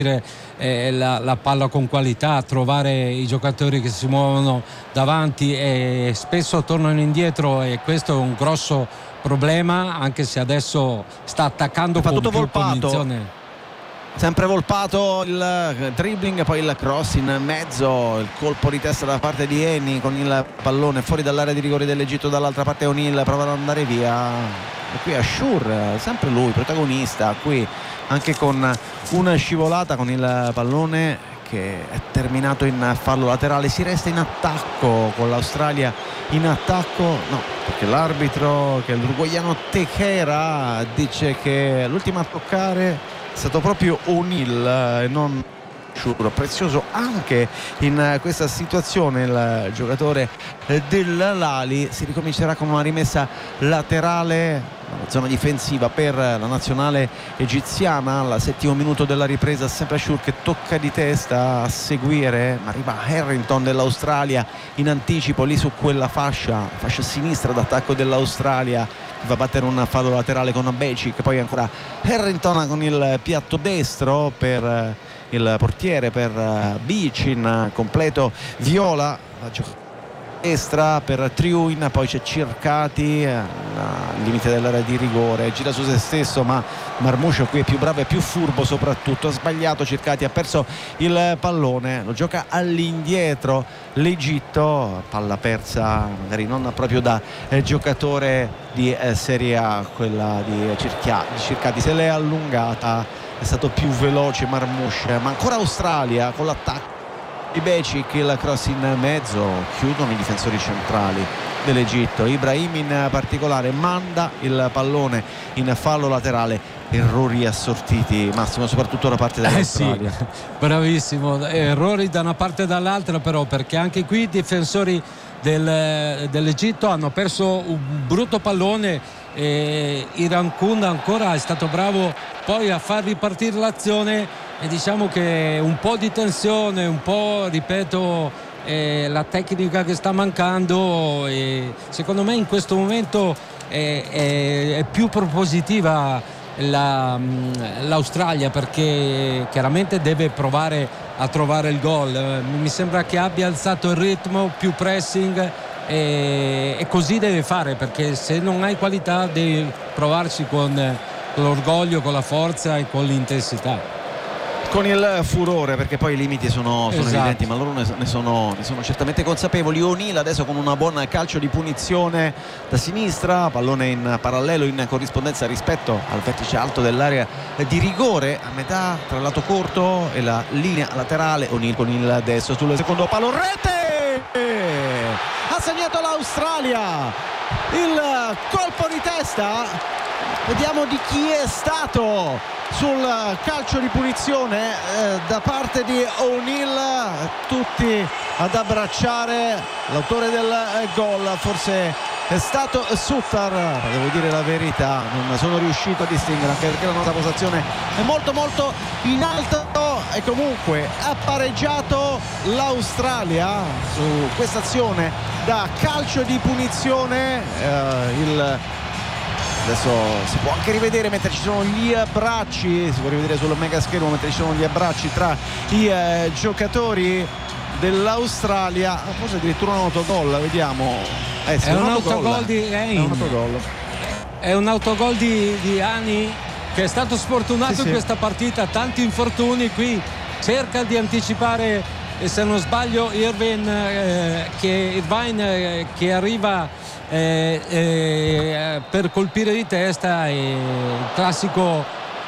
la palla con qualità, trovare i giocatori che si muovono davanti e spesso tornano indietro, e questo è un grosso problema, anche se adesso sta attaccando con più convinzione. Sempre Volpato, il dribbling, poi il cross in mezzo, il colpo di testa da parte di Eni con il pallone fuori dall'area di rigore dell'Egitto. Dall'altra parte O'Neill prova ad andare via, e qui Ashour, sempre lui protagonista, qui anche con una scivolata con il pallone che è terminato in fallo laterale. Si resta in attacco con l'Australia, in attacco, no, perché l'arbitro, che è l'uruguaiano Tejera, dice che l'ultima a toccare è stato proprio O'Neill e non Ashour. Prezioso anche in questa situazione il giocatore dell'Al-Ahly. Si ricomincerà con una rimessa laterale, zona difensiva per la nazionale egiziana al 7° minuto della ripresa. Sempre Ashour che tocca di testa a seguire, ma arriva Harrington dell'Australia in anticipo lì su quella fascia sinistra d'attacco dell'Australia, va a battere un fallo laterale con Becic, poi ancora Harrington con il piatto destro per il portiere, per Bicin, completo viola la giocata destra per Triuin, poi c'è Circati al limite dell'area di rigore, gira su se stesso, ma Marmouche qui è più bravo e più furbo, soprattutto ha sbagliato. Circati ha perso il pallone, lo gioca all'indietro l'Egitto, palla persa magari non proprio da giocatore di Serie A, quella di Circati se l'è allungata, è stato più veloce Marmouche, ma ancora Australia con l'attacco di Becic, il cross in mezzo, chiudono i difensori centrali dell'Egitto. Ibrahim in particolare manda il pallone in fallo laterale. Errori assortiti, Massimo, soprattutto da parte dell'Australia. Sì, bravissimo, errori da una parte e dall'altra, però, perché anche qui i difensori dell'Egitto hanno perso un brutto pallone e Irankunda ancora è stato bravo poi a far ripartire l'azione, e diciamo che un po' di tensione, un po', ripeto, la tecnica che sta mancando, e secondo me in questo momento è più propositiva l'Australia, perché chiaramente deve provare a trovare il gol. Mi sembra che abbia alzato il ritmo, più pressing, e così deve fare, perché se non hai qualità devi provarci con l'orgoglio, con la forza e con l'intensità, con il furore, perché poi i limiti sono esatto, evidenti, ma loro ne sono certamente consapevoli. O'Neill adesso con una buona calcio di punizione da sinistra, pallone in parallelo in corrispondenza rispetto al vertice alto dell'area di rigore, a metà tra il lato corto e la linea laterale. O'Neill con il destro sul secondo palo, rete! Ha segnato l'Australia, il colpo di testa, vediamo di chi è stato sul calcio di punizione da parte di O'Neill, tutti ad abbracciare l'autore del gol. Forse è stato Sutar, ma devo dire la verità, non sono riuscito a distinguere, anche perché la nostra posazione è molto molto in alto, e comunque ha pareggiato l'Australia su questa azione da calcio di punizione. Adesso si può anche rivedere mentre ci sono gli abbracci, si può rivedere sul mega schermo mentre ci sono gli abbracci tra i giocatori dell'Australia. Forse addirittura un autogol, vediamo. Sì, è un autogol di Hein. È un autogol di Ani, che è stato sfortunato in questa partita, tanti infortuni. Qui cerca di anticipare, se non sbaglio, Irvine che arriva per colpire di testa, e il classico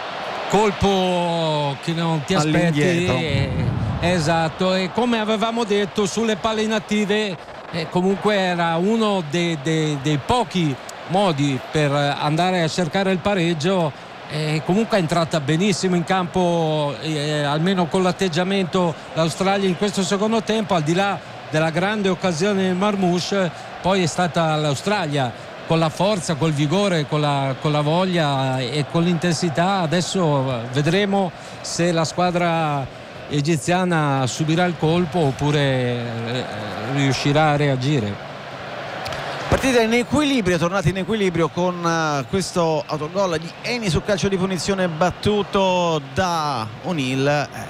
colpo che non ti aspetti, esatto. E come avevamo detto sulle palle inattive, comunque era uno dei pochi modi per andare a cercare il pareggio, e comunque è entrata benissimo in campo, almeno con l'atteggiamento, l'Australia in questo secondo tempo. Al di là della grande occasione di Marmouche, poi è stata l'Australia con la forza, col vigore, con la voglia e con l'intensità. Adesso vedremo se la squadra egiziana subirà il colpo oppure riuscirà a reagire. Partita in equilibrio, tornata in equilibrio con questo autogol di Eni su calcio di punizione battuto da O'Neill.